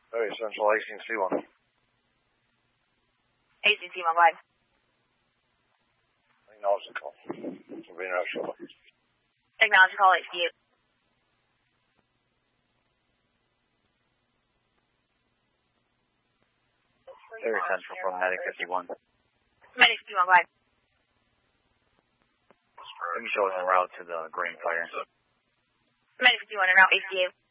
Very Central 18C1. 18C1, go ahead. Acknowledge the call. Acknowledge the call, HDU. Very Central from Medic 51. Medic 51, go ahead. I'm showing a route to the grain fire. Medic 51, en route HDU.